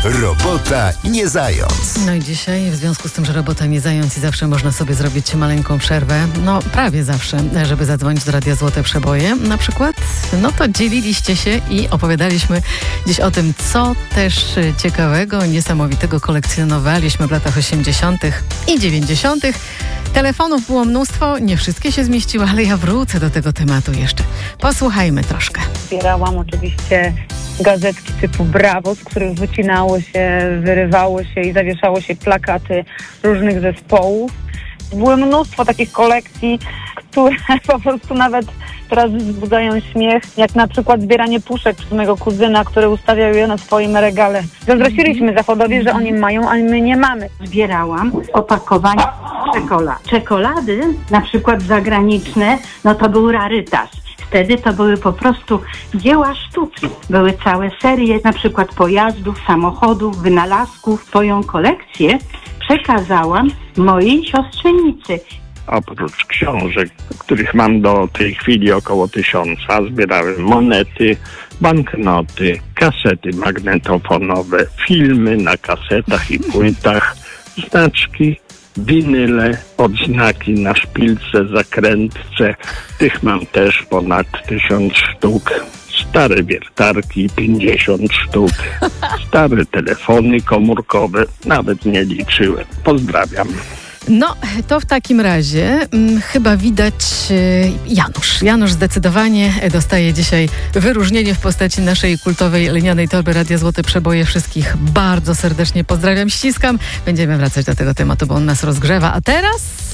Robota nie zając. No i dzisiaj, w związku z tym, że robota nie zając i zawsze można sobie zrobić maleńką przerwę, no prawie zawsze, żeby zadzwonić do Radia Złote Przeboje na przykład, no to dzieliliście się i opowiadaliśmy dziś o tym, co też ciekawego, niesamowitego kolekcjonowaliśmy w latach 80. i 90. Telefonów było mnóstwo, nie wszystkie się zmieściły, ale ja wrócę do tego tematu jeszcze. Posłuchajmy troszkę. Zbierałam oczywiście gazetki typu Brawo, z których wycinało się, wyrywało się i zawieszało się plakaty różnych zespołów. Było mnóstwo takich kolekcji, które po prostu nawet teraz wzbudzają śmiech, jak na przykład zbieranie puszek przez mojego kuzyna, który ustawiał je na swoim regale. Zazdrościliśmy Zachodowi, że oni mają, a my nie mamy. Zbierałam opakowania czekolad. Czekolady, na przykład zagraniczne, no to był rarytas. Wtedy to były po prostu dzieła sztuki. Były całe serie na przykład pojazdów, samochodów, wynalazków. Swoją kolekcję przekazałam mojej siostrzenicy. Oprócz książek, których mam do tej chwili około 1000, zbierałem monety, banknoty, kasety magnetofonowe, filmy na kasetach i płytach, znaczki, winyle, odznaki na szpilce, zakrętce. Tych mam też ponad 1000 sztuk. Stare wiertarki, 50 sztuk. Stare telefony komórkowe, nawet nie liczyłem. Pozdrawiam. No, to w takim razie chyba widać Janusz. Janusz zdecydowanie dostaje dzisiaj wyróżnienie w postaci naszej kultowej lnianej torby Radia Złote Przeboje. Wszystkich bardzo serdecznie pozdrawiam, ściskam. Będziemy wracać do tego tematu, bo on nas rozgrzewa. A teraz